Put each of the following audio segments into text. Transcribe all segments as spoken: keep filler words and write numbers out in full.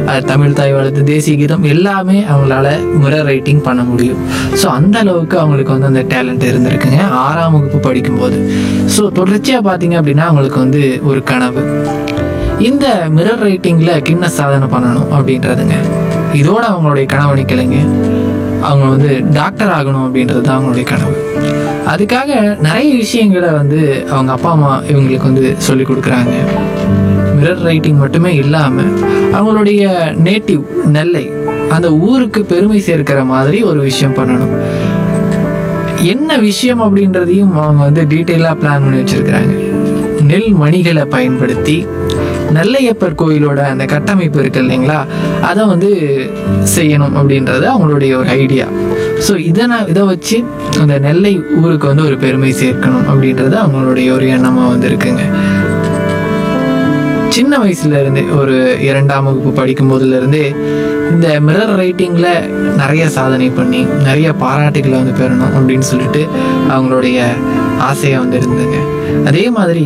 அது தமிழ் தாய் வாழ்த்து, தேசிய கீதம் எல்லாமே அவங்களால மிரர் ரைட்டிங் பண்ண முடியும். ஸோ அந்த அளவுக்கு அவங்களுக்கு வந்து அந்த டேலண்ட் இருந்திருக்குங்க ஆறாம் வகுப்பு படிக்கும்போது. ஸோ தொடர்ச்சியாக பார்த்தீங்க அப்படின்னா அவங்களுக்கு வந்து ஒரு கனவு, இந்த மிரர் ரைட்டிங்கில் கின்ன சாதனை பண்ணணும் அப்படின்றதுங்க. இதோட அவங்களுடைய கனவு நிற்கலைங்க, அவங்க வந்து டாக்டர் ஆகணும் அப்படின்றது தான் அவங்களுடைய கனவு. அதுக்காக நிறைய விஷயங்களை வந்து அவங்க அப்பா அம்மா இவங்களுக்கு வந்து சொல்லி கொடுக்குறாங்க. மிரர் ரைட்டிங் மட்டுமே இல்லாமல் அவங்களுடைய நேட்டிவ் நெல்லை, அந்த ஊருக்கு பெருமை சேர்க்கிற மாதிரி ஒரு விஷயம் பண்ணணும். என்ன விஷயம் அப்படின்றதையும் அவங்க வந்து டீட்டெயிலாக பிளான் பண்ணி வச்சுருக்கிறாங்க. நெல் மணிகளை பயன்படுத்தி நெல்லையப்பர் கோயிலோட அந்த கட்டமைப்பு இருக்கு இல்லைங்களா, அதை வந்து செய்யணும் அப்படின்றது அவங்களுடைய ஒரு ஐடியா. ஸோ இதை நான் இதை வச்சு அந்த நெல்லை ஊருக்கு வந்து ஒரு பெருமை சேர்க்கணும் அப்படின்றது அவங்களுடைய ஒரு எண்ணமாக வந்து இருக்குங்க. சின்ன வயசுல இருந்தே ஒரு இரண்டாம் வகுப்பு படிக்கும் போதுலேருந்தே இந்த மிரர் ரைட்டிங்கில் நிறைய சாதனை பண்ணி நிறைய பாராட்டுகளை வந்து பெறணும் அப்படின்னு சொல்லிட்டு அவங்களுடைய ஆசையாக வந்து இருந்துங்க. அதே மாதிரி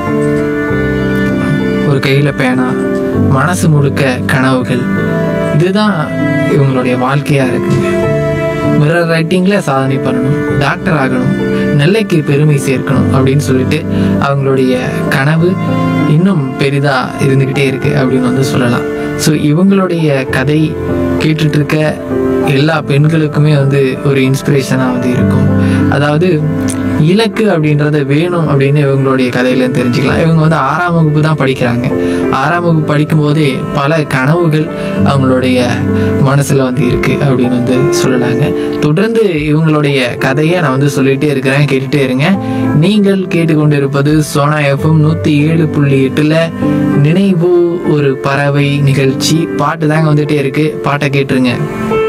ஒரு கையில் பேனா, மனசு முழுக்க கனவுகள், இதுதான் இவங்களுடைய வாழ்க்கையாக இருக்குங்க. மிரர் ரைட்டிங்கில் சாதனை பண்ணணும், டாக்டர் ஆகணும், நெல்லைக்கு பெருமை சேர்க்கணும் அப்படின்னு சொல்லிட்டு அவங்களுடைய கனவு இன்னும் பெரிதாக இருந்துக்கிட்டே இருக்குது அப்படின்னு வந்து சொல்லலாம். ஸோ இவங்களுடைய கதை கேட்டுட்டு இருக்க எல்லா பெண்களுக்குமே வந்து ஒரு இன்ஸ்பிரேஷனாக வந்து இருக்கும். அதாவது இலக்கு அப்படின்றத வேணும் அப்படின்னு இவங்களுடைய கதையிலேருந்து தெரிஞ்சுக்கலாம். இவங்க வந்து ஆறாம் வகுப்பு தான் படிக்கிறாங்க. ஆறாம் வகுப்பு படிக்கும் போதே பல கனவுகள் அவங்களுடைய மனசில் வந்து இருக்குது அப்படின்னு வந்து சொல்லலாங்க. தொடர்ந்து இவங்களுடைய கதையை நான் வந்து சொல்லிகிட்டே இருக்கிறேன், கேட்டுகிட்டே இருங்க. நீங்கள் கேட்டுக்கொண்டு இருப்பது சோனா எஃப்எம் நூற்றி ஏழு புள்ளி எட்டில் நினைவு ஒரு பறவை நிகழ்ச்சி. பாட்டு தாங்க வந்துகிட்டே இருக்குது, பாட்டை கேட்டுருங்க.